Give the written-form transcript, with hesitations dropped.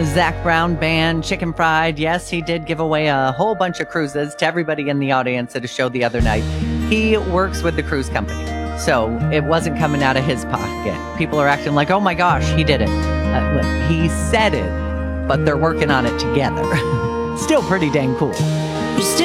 Zach Brown Band, Chicken Fried. Yes, he did give away a whole bunch of cruises to everybody in the audience at a show the other night. He works with the cruise company, so it wasn't coming out of his pocket. People are acting like, oh my gosh, he did it. He said it, but they're working on it together. Still pretty dang cool.